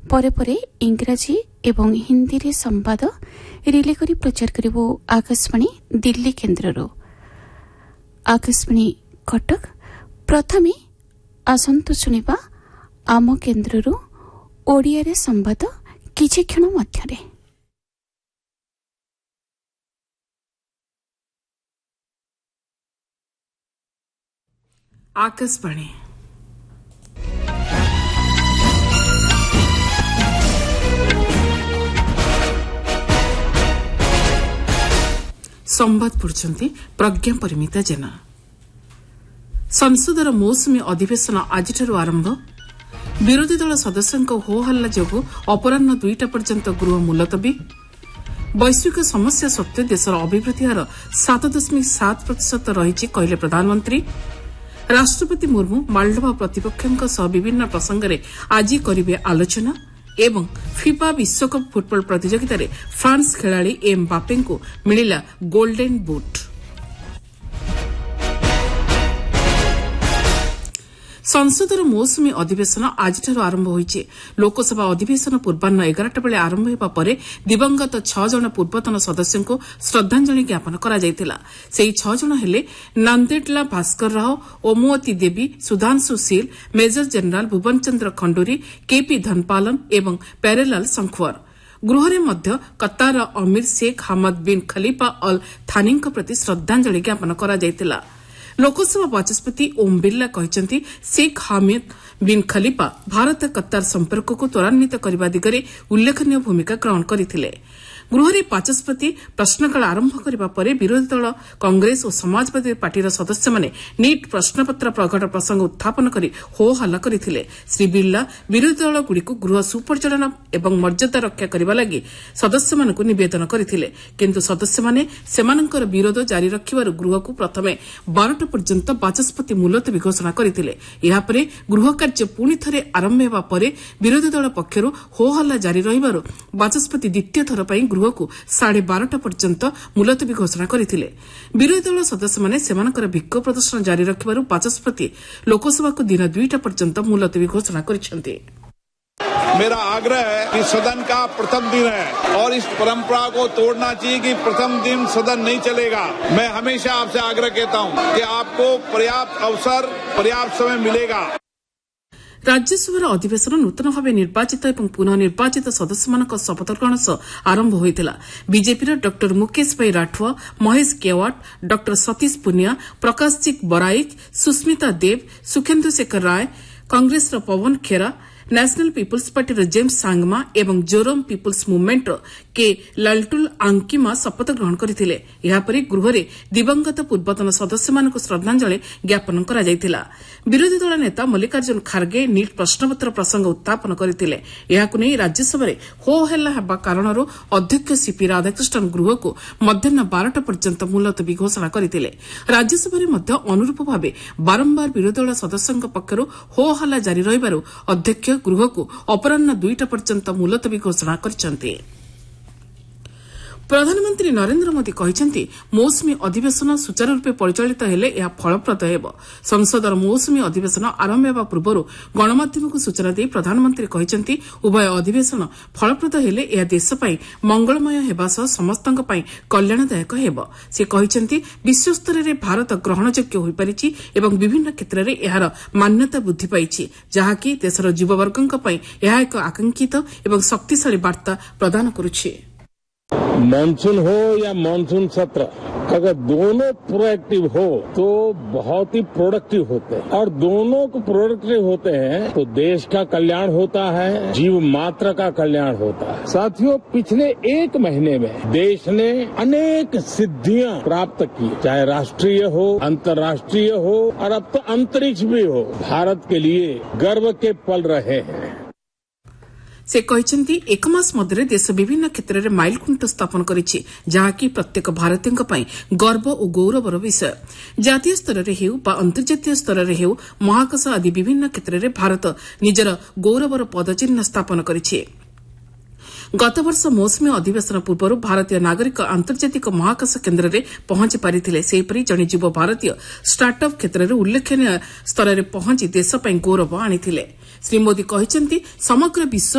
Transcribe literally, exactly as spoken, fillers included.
ପରେ ପରେ ଇଂରାଜୀ ଏବଂ ହିନ୍ଦୀରେ ସମ୍ବାଦ ରିଲେ କରି ପ୍ରଚାର କରିବ ଆକାଶବାଣୀ ଦିଲ୍ଲୀ କେନ୍ଦ୍ରରୁ। ଆକାଶବାଣୀ କଟକ ପ୍ରଥମେ ଆସନ୍ତୁ ଶୁଣିବା ଆମ କେନ୍ଦ୍ରରୁ ଓଡ଼ିଆରେ ସମ୍ବାଦ କିଛି କ୍ଷଣ ମଧ୍ୟରେ। आकाशवाणी संवाद पढ़ुछंती प्रज्ञा परिमिता जेना। संसदर मौसुमी अधिवेशन आजिठारु आरंभ। विरोधी दल सदस्यଙ୍କ हो हल्ला जोगु अपराह्न दुईटा पर्यंत गृह मुलतवी। वैश्विक समस्या सत्वे देशर अभिवृद्धि हार सात दशमिक सात प्रतिशत रही कहले प्रधानमंत्री। राष्ट्रपति मुर्मू मालडोभा प्रतिपक्षों सह विभिन्न प्रसंगे आज करिवे आलोचना एवं फिफा विश्वकप फुटबल प्रतियोगिता रे फ्रांस खेलाड़ी एम बापे को मिलिला गोल्डन बुट। संसदर मौसुमी अधिवेशन आजिठारु आरंभ होइছে। लोकसभा अधिवेशन पूर्वाह्न एगारटा बेले आरंभ हेबा परे दिवंगत छह जन पूर्वतन सदस्यों को श्रद्धांजलि ज्ञापन करा जायतिला। सेही छह जन हेले नांदेडला भास्कर राव, ओमवती देवी, सुधांशु सील, मेजर जनरल भुवन चंद्र खंडूरी, केपी धनपालन एवं प्यारेलाल संखुआर। गृहरे मध्य कतार अमीर शेख हमद बिन खलीफा अल थानीଙ୍କ प्रति श्रद्धांजलि ज्ञापन करा जायतिला। लोकसभा बाचस्पति ओम बिर्ला कहते शेख हामिद बिन खलीफा भारत कतार संपर्क को त्वरान्वित करने दिगरे उल्लेखनीय भूमिका ग्रहण करथिले। गृहरे बाचस्पति प्रश्नकाल आरंभ करने पर विरोधी दल कांग्रेस और समाजवादी पार्टीर सदस्य माने नीट प्रश्नपत्र प्रकट प्रसंग उत्थापन करी हो हल्ला करथिले। श्री बिर्ला विरोधी दल गुड़िक गृह सुपरिचालना एवं मर्यादा रक्षा करने लगी सदस्य मानक निवेदन करथिले, किंतु सदस्य माने सेमानंकर विरोध जारी रखिबारु गृह को प्रथमे बारटा पर्यंत बाचस्पति मुलतवी घोषणा करथिले। एहा परे गृह कार्य पुणी थरे आरंभ हेबा परे विरोधी दल पक्षरु हो हल्ला जारी रहिबारु बाचस्पति द्वितीय थर पई गृह को साढ़े बारटा पर्यंत मुलतवी घोषणा करथिले। विरोधी दल सदस्य माने सेमानकर विक्षोभ प्रदर्शन जारी रखिबारु बाचस्पति लोकसभा को दिन दुईटा पर्यंत मुलतवी घोषणा करिसेंते। मेरा आग्रह है कि सदन का प्रथम दिन है और इस परंपरा को तोड़ना चाहिए कि प्रथम दिन सदन नहीं चलेगा। मैं हमेशा आपसे आग्रह कहता हूं कि आपको पर्याप्त अवसर पर्याप्त समय मिलेगा। राज्यसभार अधिवेशन नूतन भाव निर्वाचित और पुनः निर्वाचित सदस्य मानक शपथ ग्रहण सह आरंभ होइतिला। बीजेपीर डॉक्टर मुकेश भाई राठुआ, महेश केवाट, डॉक्टर सतीश पुनिया, प्रकाश चिक बराइक, सुस्मिता देव, सुखेन्दु शेखर राय, कांग्रेस पवन खेरा, national people's party James Sangma एवं जोरम पीपुल्स मुवमेंट के लालटुल आंकिमा शपथ ग्रहण करथिले। एहा परे गृहरे दिवंगत पूर्वतन सदस्य मानक श्रद्धांजलि ज्ञापन करा जायतिला। विरोधी दल नेता मल्लिकार्जुन खारगे नीट प्रश्नपत्र प्रसंग उत्थापन करथिले। एहाकु नै राज्यसभा हो हल्ला हेबा कारणरू अध्यक्ष सीपी राधाकृष्णन गृह को मध्याह्न बारटा पर्यंत मुलतवी घोषणा करथिले। राज्यसभा मध्य अनुरूप भावे बारंबार विरोधी दल सदस्यଙ୍କ पक्षରୁ हो हल्ला जारी रहिबारु अध्यक्ष गृह को अपराह्न दुईटा पर्यंत मुलतवी घोषणा କରିଛନ୍ତି। प्रधानमंत्री नरेंद्र मोदी कहते मौसुमी अधिवेशन सुचारू रूपे परिचालित हेले यह फलप्रद हेब। संसदर मौसुमी अधिवेशन आरंभ हेबा पूर्व गणमाध्यम को सूचना दे प्रधानमंत्री कहते उभय अधिवेशन फलप्रद हेले यह देश पई मंगलमय हेबा सह समस्तଙ୍କ पई कल्याणदायक हेब। से कहते विश्वस्तर रे भारत ग्रहणयोग्य होई परिछि एवं विभिन्न क्षेत्र रे एहार मान्यता वृद्धि पाइछि, जहाँकि देशर युववर्गଙ୍କ पई यह एक आकांक्षित एवं शक्तिशाली वार्ता प्रदान करुछि। मानसून हो या मानसून सत्र, अगर दोनों प्रोएक्टिव हो तो बहुत ही प्रोडक्टिव होते हैं, और दोनों को प्रोडक्टिव होते हैं तो देश का कल्याण होता है, जीव मात्र का कल्याण होता है। साथियों, पिछले एक महीने में देश ने अनेक सिद्धियां प्राप्त की, चाहे राष्ट्रीय हो, अंतर्राष्ट्रीय हो और अब तो अंतरिक्ष भी हो। भारत के लिए गर्व के पल रहे हैं। से कहते एक मास मध्य देश विभिन्न क्षेत्र में माइलखुंट स्थापन करिछि, जहाँकि प्रत्येक भारतीयों पई गर्व और गौरवर विषय। जातीय स्तर में हेउ बा अंतर्जातीय स्तर में हेउ महाकाश आदि विभिन्न क्षेत्र में भारत निजर गौरवर पदचिह्न स्थापन करिछि। गत वर्ष मौसुमी अधिवेशन पूर्व भारतीय नागरिक आंतर्जातिक महाकाश केन्द्र में पहुंची पारिथिले। सेहीपरि जड़े युव भारतीय स्टार्टअप क्षेत्र में उल्लेखनीय स्तर में पहुंची देश पई गौरव आनिथिले। श्री मोदी कहते समग्र विश्व